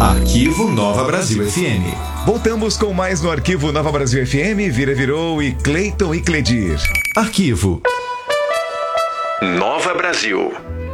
Arquivo Nova Brasil FM. Voltamos com mais no Arquivo Nova Brasil FM, Virou e Cleiton e Cledir. Arquivo Nova Brasil.